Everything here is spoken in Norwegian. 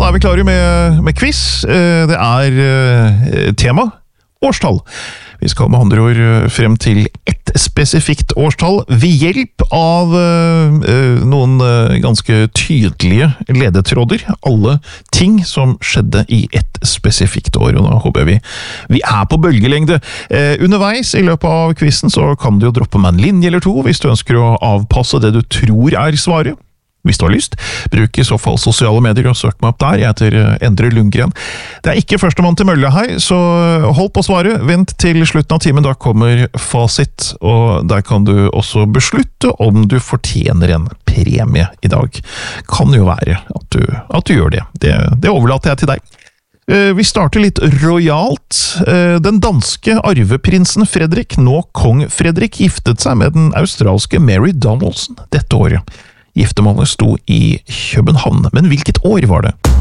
da vi klare med quiz. Det tema årstall. Vi skal med andre ord frem til ett spesifikt årstall ved hjelp av noen ganske tydelige ledetråder. Alle ting som skjedde i ett spesifikt år, og da håper jeg vi på bølgelengde. Underveis i løpet av quizen så kan du jo droppe med en linje eller to hvis du ønsker å avpasse det du tror svaret. Hvis du har lyst, bruk i så fall sosiale medier og søk meg opp der. Jeg heter Endre Lundgren. Det ikke førstemann til mølle her, så hold på svaret. Vent til slutten av timen, da kommer fasit, og der kan du også beslutte om du fortjener en premie i dag. Kan jo være at du gjør det. Det overlater jeg til deg. Vi starter litt rojalt. Den danske arveprinsen Fredrik, nå kong Fredrik, giftet seg med den australske Mary Donaldson dette året. Giftermålet sto i København, men hvilket år var det?